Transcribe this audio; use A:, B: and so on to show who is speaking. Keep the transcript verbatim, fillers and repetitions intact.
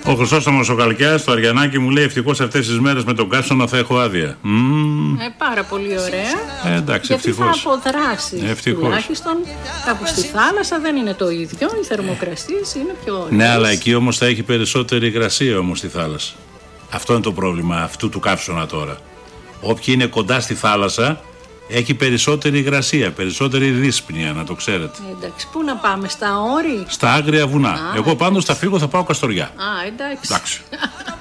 A: Ο Χρυσόστομος ο Καλκιάς στο Αριανάκι μου λέει: ευτυχώς αυτές τις μέρες με τον καύσωνα θα έχω άδεια. Mm.
B: Ε, πάρα πολύ ωραία.
A: Ε, εντάξει,
B: γιατί
A: ευτυχώς.
B: θα αποδράσει.
A: Ευτυχώς.
B: Τουλάχιστον κάπου στη θάλασσα δεν είναι το ίδιο. Οι θερμοκρασίες είναι πιο ωραίες.
A: Ναι, αλλά εκεί όμως θα έχει περισσότερη υγρασία όμως στη θάλασσα. Αυτό είναι το πρόβλημα αυτού του καύσωνα τώρα. Όποιοι είναι κοντά στη θάλασσα έχει περισσότερη υγρασία, περισσότερη δύσπνοια, να το ξέρετε.
B: Ε, εντάξει, πού να πάμε, στα όρη?
A: Στα άγρια βουνά.
B: Α,
A: Εγώ πάντως θα φύγω, θα πάω Καστοριά.
B: Α, εντάξει.
A: Εντάξει.